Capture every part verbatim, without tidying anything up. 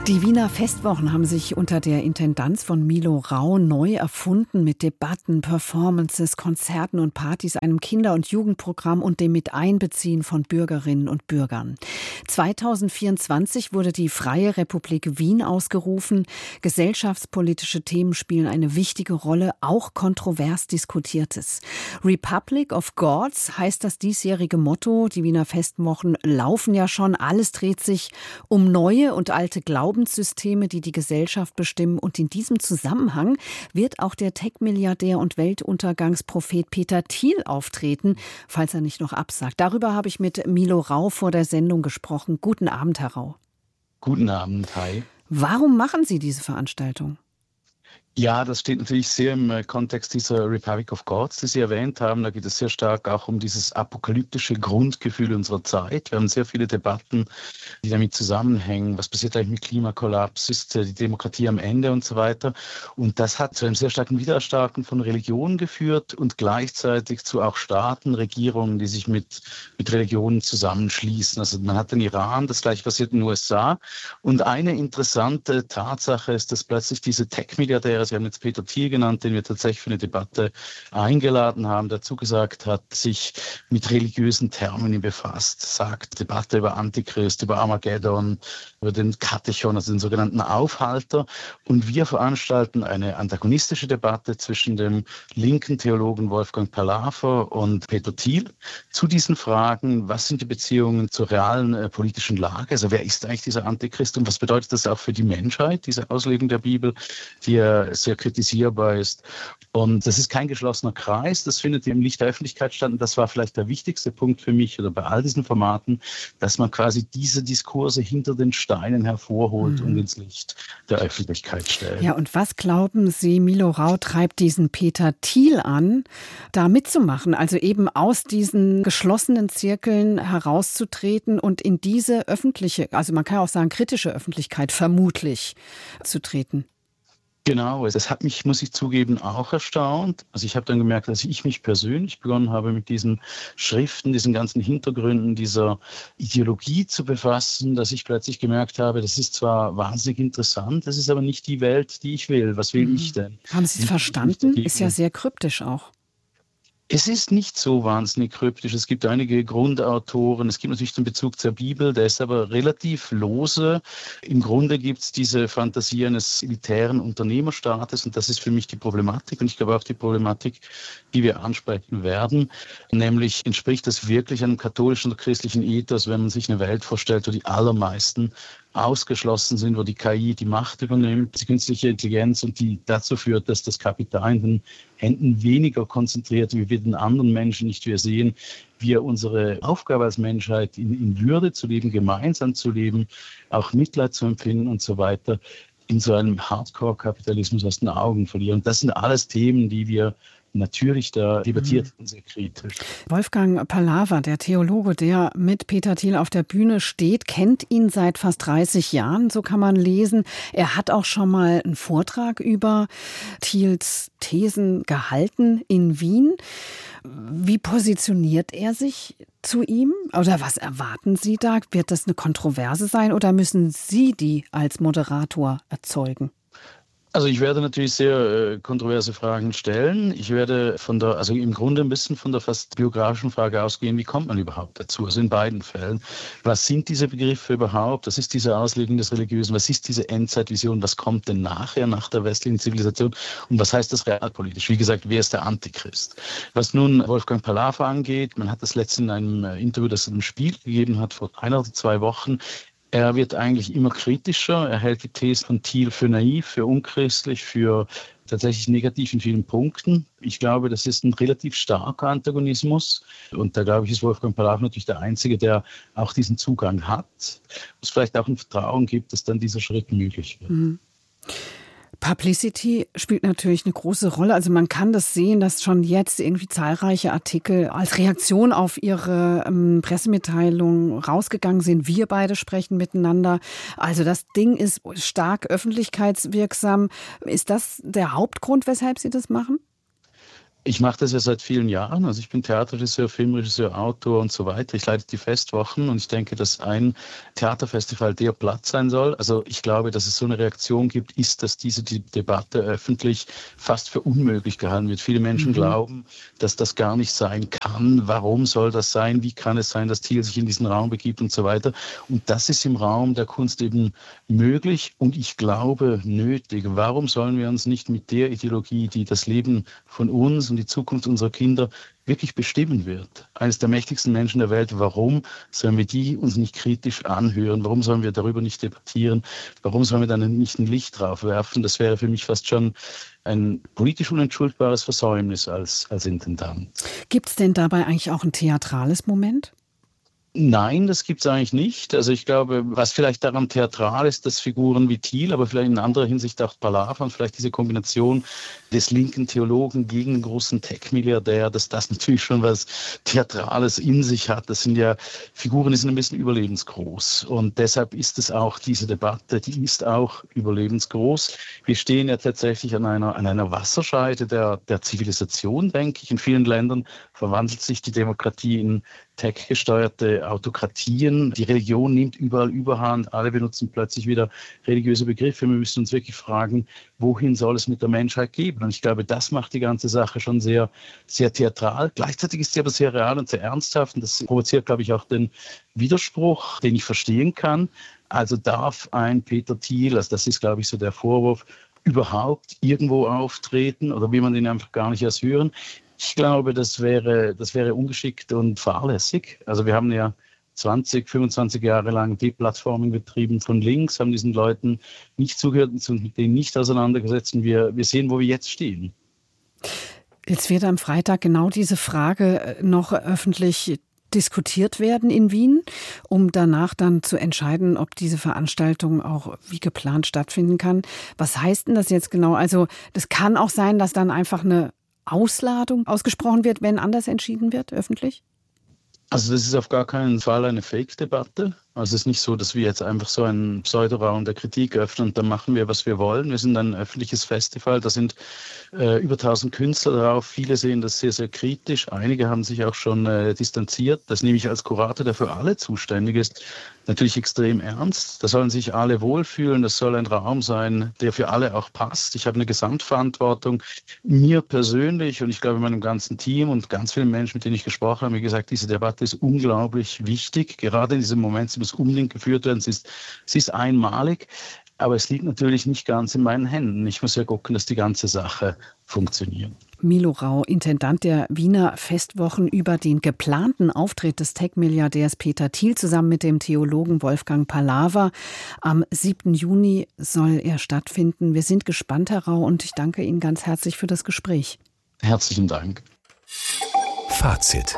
Die Wiener Festwochen haben sich unter der Intendanz von Milo Rau neu erfunden mit Debatten, Performances, Konzerten und Partys, einem Kinder- und Jugendprogramm und dem Miteinbeziehen von Bürgerinnen und Bürgern. zweitausendvierundzwanzig wurde die Freie Republik Wien ausgerufen. Gesellschaftspolitische Themen spielen eine wichtige Rolle, auch kontrovers Diskutiertes. Republic of Gods heißt das diesjährige Motto. Die Wiener Festwochen laufen ja schon. Alles dreht sich um neue und alte Glauben. Glaubenssysteme, die die Gesellschaft bestimmen. Und in diesem Zusammenhang wird auch der Tech-Milliardär und Weltuntergangsprophet Peter Thiel auftreten, falls er nicht noch absagt. Darüber habe ich mit Milo Rau vor der Sendung gesprochen. Guten Abend, Herr Rau. Guten Abend, hi. Warum machen Sie diese Veranstaltung? Ja, das steht natürlich sehr im Kontext dieser Republic of Gods, die Sie erwähnt haben. Da geht es sehr stark auch um dieses apokalyptische Grundgefühl unserer Zeit. Wir haben sehr viele Debatten, die damit zusammenhängen. Was passiert eigentlich mit Klimakollaps? Ist die Demokratie am Ende und so weiter? Und das hat zu einem sehr starken Widerstarken von Religion geführt und gleichzeitig zu auch Staaten, Regierungen, die sich mit, mit Religionen zusammenschließen. Also man hat den Iran, das gleiche passiert in den U S A. Und eine interessante Tatsache ist, dass plötzlich diese Tech-Milliardäre, Sie haben jetzt Peter Thiel genannt, den wir tatsächlich für eine Debatte eingeladen haben, dazu gesagt hat, sich mit religiösen Termini befasst, sagt Debatte über Antichrist, über Armageddon, über den Katechon, also den sogenannten Aufhalter. Und wir veranstalten eine antagonistische Debatte zwischen dem linken Theologen Wolfgang Palaver und Peter Thiel zu diesen Fragen, was sind die Beziehungen zur realen äh, politischen Lage, also wer ist eigentlich dieser Antichrist und was bedeutet das auch für die Menschheit, diese Auslegung der Bibel, die ja sehr kritisierbar ist. Und das ist kein geschlossener Kreis, das findet im Licht der Öffentlichkeit statt. Und das war vielleicht der wichtigste Punkt für mich oder bei all diesen Formaten, dass man quasi diese Diskurse hinter den Steinen hervorholt mhm. und ins Licht der Öffentlichkeit stellt. Ja, und was glauben Sie, Milo Rau treibt diesen Peter Thiel an, da mitzumachen, also eben aus diesen geschlossenen Zirkeln herauszutreten und in diese öffentliche, also man kann auch sagen kritische Öffentlichkeit vermutlich zu treten? Genau, das hat mich, muss ich zugeben, auch erstaunt. Also ich habe dann gemerkt, dass ich mich persönlich begonnen habe, mit diesen Schriften, diesen ganzen Hintergründen dieser Ideologie zu befassen, dass ich plötzlich gemerkt habe, das ist zwar wahnsinnig interessant, das ist aber nicht die Welt, die ich will. Was will mhm. ich denn? Haben Sie es verstanden? Ist ja sehr kryptisch auch. Es ist nicht so wahnsinnig kryptisch. Es gibt einige Grundautoren. Es gibt natürlich den Bezug zur Bibel, der ist aber relativ lose. Im Grunde gibt es diese Fantasie eines elitären Unternehmerstaates und das ist für mich die Problematik und ich glaube auch die Problematik, die wir ansprechen werden. Nämlich entspricht das wirklich einem katholischen oder christlichen Ethos, wenn man sich eine Welt vorstellt, wo die allermeisten ausgeschlossen sind, wo die K I die Macht übernimmt, die künstliche Intelligenz und die dazu führt, dass das Kapital in den Händen weniger konzentriert, wie wir den anderen Menschen nicht. Wir sehen, wir unsere Aufgabe als Menschheit in, in Würde zu leben, gemeinsam zu leben, auch Mitleid zu empfinden und so weiter, in so einem Hardcore-Kapitalismus aus den Augen verlieren. Und das sind alles Themen, die wir natürlich da debattiert und sehr kritisch. Wolfgang Palaver, der Theologe, der mit Peter Thiel auf der Bühne steht, kennt ihn seit fast dreißig Jahren, so kann man lesen. Er hat auch schon mal einen Vortrag über Thiels Thesen gehalten in Wien. Wie positioniert er sich zu ihm? Oder was erwarten Sie da? Wird das eine Kontroverse sein oder müssen Sie die als Moderator erzeugen? Also ich werde natürlich sehr äh, kontroverse Fragen stellen. Ich werde von der, also im Grunde ein bisschen von der fast biografischen Frage ausgehen, wie kommt man überhaupt dazu? Also in beiden Fällen. Was sind diese Begriffe überhaupt? Was ist diese Auslegung des Religiösen? Was ist diese Endzeitvision? Was kommt denn nachher, nach der westlichen Zivilisation? Und was heißt das realpolitisch? Wie gesagt, wer ist der Antichrist? Was nun Wolfgang Palaver angeht, man hat das letztens in einem Interview, das er im Spiel gegeben hat, vor einer oder zwei Wochen. Er wird eigentlich immer kritischer. Er hält die These von Thiel für naiv, für unchristlich, für tatsächlich negativ in vielen Punkten. Ich glaube, das ist ein relativ starker Antagonismus. Und da, glaube ich, ist Wolfgang Palaver natürlich der Einzige, der auch diesen Zugang hat. Es vielleicht auch ein Vertrauen gibt, dass dann dieser Schritt möglich wird. Mhm. Publicity spielt natürlich eine große Rolle. Also man kann das sehen, dass schon jetzt irgendwie zahlreiche Artikel als Reaktion auf Ihre ähm, Pressemitteilung rausgegangen sind. Wir beide sprechen miteinander. Also das Ding ist stark öffentlichkeitswirksam. Ist das der Hauptgrund, weshalb Sie das machen? Ich mache das ja seit vielen Jahren. Also ich bin Theaterregisseur, Filmregisseur, Autor und so weiter. Ich leite die Festwochen und ich denke, dass ein Theaterfestival der Platz sein soll. Also ich glaube, dass es so eine Reaktion gibt, ist, dass diese die Debatte öffentlich fast für unmöglich gehalten wird. Viele Menschen mhm. glauben, dass das gar nicht sein kann. Warum soll das sein? Wie kann es sein, dass Thiel sich in diesen Raum begibt und so weiter? Und das ist im Raum der Kunst eben möglich und ich glaube nötig. Warum sollen wir uns nicht mit der Ideologie, die das Leben von uns und die Zukunft unserer Kinder wirklich bestimmen wird. Eines der mächtigsten Menschen der Welt. Warum sollen wir die uns nicht kritisch anhören? Warum sollen wir darüber nicht debattieren? Warum sollen wir dann nicht ein Licht drauf werfen? Das wäre für mich fast schon ein politisch unentschuldbares Versäumnis als, als Intendant. Gibt es denn dabei eigentlich auch ein theatrales Moment? Nein, das gibt es eigentlich nicht. Also ich glaube, was vielleicht daran theatral ist, dass Figuren wie Thiel, aber vielleicht in anderer Hinsicht auch Palaver und vielleicht diese Kombination des linken Theologen gegen den großen Tech-Milliardär, dass das natürlich schon was Theatrales in sich hat. Das sind ja Figuren, die sind ein bisschen überlebensgroß. Und deshalb ist es auch diese Debatte, die ist auch überlebensgroß. Wir stehen ja tatsächlich an einer, an einer Wasserscheide der, der Zivilisation, denke ich. In vielen Ländern verwandelt sich die Demokratie in tech-gesteuerte Autokratien. Die Religion nimmt überall Überhand. Alle benutzen plötzlich wieder religiöse Begriffe. Wir müssen uns wirklich fragen, wohin soll es mit der Menschheit gehen? Und ich glaube, das macht die ganze Sache schon sehr, sehr theatral. Gleichzeitig ist sie aber sehr real und sehr ernsthaft. Und das provoziert, glaube ich, auch den Widerspruch, den ich verstehen kann. Also darf ein Peter Thiel, also das ist, glaube ich, so der Vorwurf, überhaupt irgendwo auftreten oder will man den einfach gar nicht erst hören? Ich glaube, das wäre, das wäre ungeschickt und fahrlässig. Also wir haben ja zwanzig, fünfundzwanzig Jahre lang Deplatforming betrieben von links, haben diesen Leuten nicht zugehört und uns mit denen nicht auseinandergesetzt. Und wir, wir sehen, wo wir jetzt stehen. Jetzt wird am Freitag genau diese Frage noch öffentlich diskutiert werden in Wien, um danach dann zu entscheiden, ob diese Veranstaltung auch wie geplant stattfinden kann. Was heißt denn das jetzt genau? Also das kann auch sein, dass dann einfach eine Ausladung ausgesprochen wird, wenn anders entschieden wird, öffentlich? Also das ist auf gar keinen Fall eine Fake-Debatte. Also es ist nicht so, dass wir jetzt einfach so einen Pseudoraum der Kritik öffnen und dann machen wir, was wir wollen. Wir sind ein öffentliches Festival, da sind äh, über tausend Künstler drauf. Viele sehen das sehr, sehr kritisch. Einige haben sich auch schon äh, distanziert. Das nehme ich als Kurator, der für alle zuständig ist, natürlich extrem ernst. Da sollen sich alle wohlfühlen. Das soll ein Raum sein, der für alle auch passt. Ich habe eine Gesamtverantwortung. Mir persönlich und ich glaube meinem ganzen Team und ganz vielen Menschen, mit denen ich gesprochen habe, wie gesagt, diese Debatte ist unglaublich wichtig. Gerade in diesem Moment, sie muss unbedingt geführt werden. Sie ist, sie ist einmalig. Aber es liegt natürlich nicht ganz in meinen Händen. Ich muss ja gucken, dass die ganze Sache funktioniert. Milo Rau, Intendant der Wiener Festwochen, über den geplanten Auftritt des Tech-Milliardärs Peter Thiel zusammen mit dem Theologen Wolfgang Palaver. Am siebten Juni soll er stattfinden. Wir sind gespannt, Herr Rau, und ich danke Ihnen ganz herzlich für das Gespräch. Herzlichen Dank. Fazit.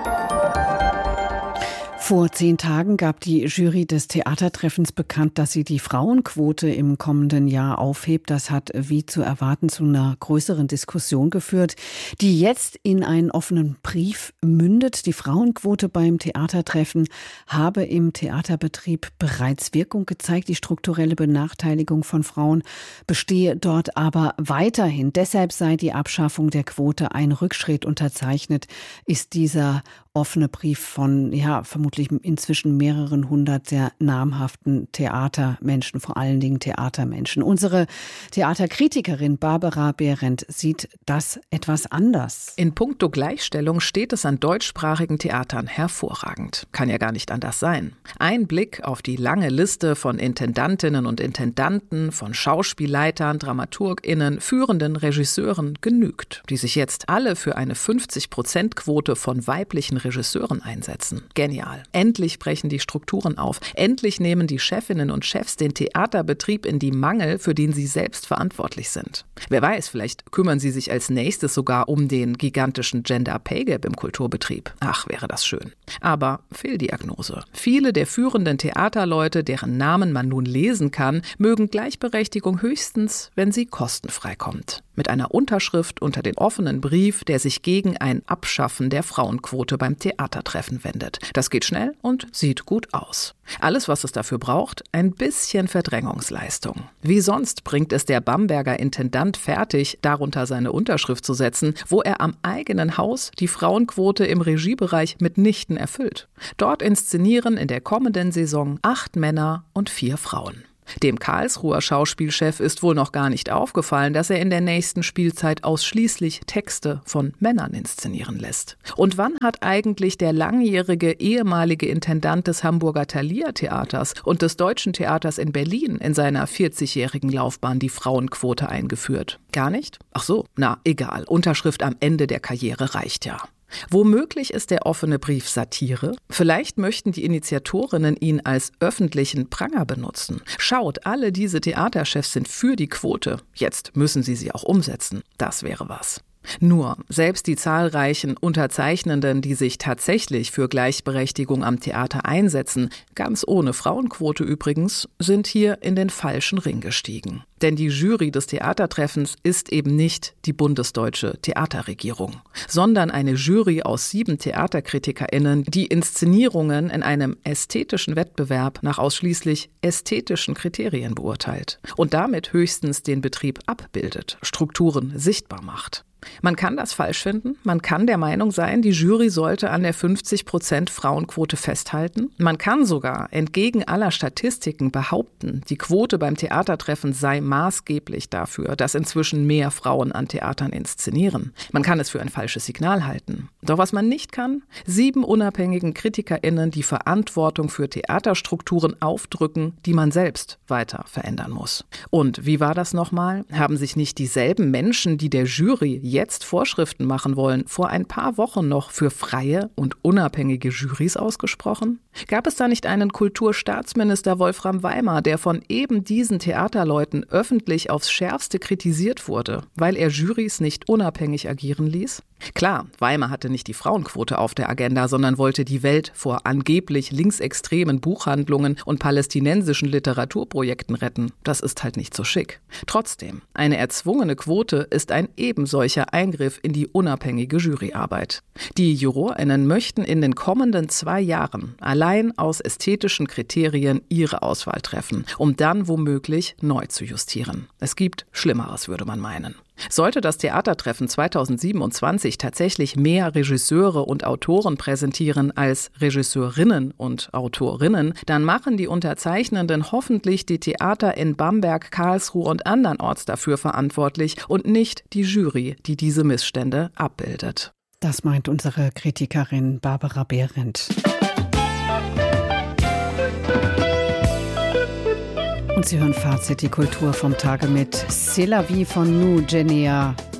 Vor zehn Tagen gab die Jury des Theatertreffens bekannt, dass sie die Frauenquote im kommenden Jahr aufhebt. Das hat, wie zu erwarten, zu einer größeren Diskussion geführt, die jetzt in einen offenen Brief mündet. Die Frauenquote beim Theatertreffen habe im Theaterbetrieb bereits Wirkung gezeigt. Die strukturelle Benachteiligung von Frauen bestehe dort aber weiterhin. Deshalb sei die Abschaffung der Quote ein Rückschritt. Unterzeichnet ist dieser offene Brief von, ja, vermutlich inzwischen mehreren hundert sehr namhaften Theatermenschen, vor allen Dingen Theatermenschen. Unsere Theaterkritikerin Barbara Behrendt sieht das etwas anders. In puncto Gleichstellung steht es an deutschsprachigen Theatern hervorragend. Kann ja gar nicht anders sein. Ein Blick auf die lange Liste von Intendantinnen und Intendanten, von Schauspielleitern, DramaturgInnen, führenden Regisseuren genügt, die sich jetzt alle für eine fünfzig-Prozent-Quote von weiblichen Regisseuren einsetzen. Genial. Endlich brechen die Strukturen auf. Endlich nehmen die Chefinnen und Chefs den Theaterbetrieb in die Mangel, für den sie selbst verantwortlich sind. Wer weiß, vielleicht kümmern sie sich als nächstes sogar um den gigantischen Gender Pay Gap im Kulturbetrieb. Ach, wäre das schön. Aber Fehldiagnose. Viele der führenden Theaterleute, deren Namen man nun lesen kann, mögen Gleichberechtigung höchstens, wenn sie kostenfrei kommt. mit einer Unterschrift unter den offenen Brief, der sich gegen ein Abschaffen der Frauenquote beim Theatertreffen wendet. Das geht schnell und sieht gut aus. Alles, was es dafür braucht, ein bisschen Verdrängungsleistung. Wie sonst bringt es der Bamberger Intendant fertig, darunter seine Unterschrift zu setzen, wo er am eigenen Haus die Frauenquote im Regiebereich mitnichten erfüllt. Dort inszenieren in der kommenden Saison acht Männer und vier Frauen. Dem Karlsruher Schauspielchef ist wohl noch gar nicht aufgefallen, dass er in der nächsten Spielzeit ausschließlich Texte von Männern inszenieren lässt. Und wann hat eigentlich der langjährige ehemalige Intendant des Hamburger Thalia Theaters und des Deutschen Theaters in Berlin in seiner vierzigjährigen Laufbahn die Frauenquote eingeführt? Gar nicht? Ach so, na egal, Unterschrift am Ende der Karriere reicht ja. Womöglich ist der offene Brief Satire. Vielleicht möchten die Initiatorinnen ihn als öffentlichen Pranger benutzen. Schaut, alle diese Theaterchefs sind für die Quote. Jetzt müssen sie sie auch umsetzen. Das wäre was. Nur, selbst die zahlreichen Unterzeichnenden, die sich tatsächlich für Gleichberechtigung am Theater einsetzen, ganz ohne Frauenquote übrigens, sind hier in den falschen Ring gestiegen. Denn die Jury des Theatertreffens ist eben nicht die bundesdeutsche Theaterregierung, sondern eine Jury aus sieben TheaterkritikerInnen, die Inszenierungen in einem ästhetischen Wettbewerb nach ausschließlich ästhetischen Kriterien beurteilt und damit höchstens den Betrieb abbildet, Strukturen sichtbar macht. Man kann das falsch finden, man kann der Meinung sein, die Jury sollte an der fünfzig Prozent Frauenquote festhalten. Man kann sogar entgegen aller Statistiken behaupten, die Quote beim Theatertreffen sei maßgeblich dafür, dass inzwischen mehr Frauen an Theatern inszenieren. Man kann es für ein falsches Signal halten. Doch was man nicht kann, sieben unabhängigen KritikerInnen die Verantwortung für Theaterstrukturen aufdrücken, die man selbst weiter verändern muss. Und wie war das nochmal? Haben sich nicht dieselben Menschen, die der Jury jetzt Vorschriften machen wollen, vor ein paar Wochen noch für freie und unabhängige Jurys ausgesprochen? Gab es da nicht einen Kulturstaatsminister Wolfram Weimar, der von eben diesen Theaterleuten öffentlich aufs Schärfste kritisiert wurde, weil er Jurys nicht unabhängig agieren ließ? Klar, Weimar hatte nicht die Frauenquote auf der Agenda, sondern wollte die Welt vor angeblich linksextremen Buchhandlungen und palästinensischen Literaturprojekten retten. Das ist halt nicht so schick. Trotzdem, eine erzwungene Quote ist ein ebensolcher Eingriff in die unabhängige Juryarbeit. Die JurorInnen möchten in den kommenden zwei Jahren allein aus ästhetischen Kriterien ihre Auswahl treffen, um dann womöglich neu zu justieren. Es gibt Schlimmeres, würde man meinen. Sollte das Theatertreffen zweitausendsiebenundzwanzig tatsächlich mehr Regisseure und Autoren präsentieren als Regisseurinnen und Autorinnen, dann machen die Unterzeichnenden hoffentlich die Theater in Bamberg, Karlsruhe und andernorts dafür verantwortlich und nicht die Jury, die diese Missstände abbildet. Das meint unsere Kritikerin Barbara Behrendt. Und Sie hören Fazit, die Kultur vom Tage mit C'est la vie von nous, Genia.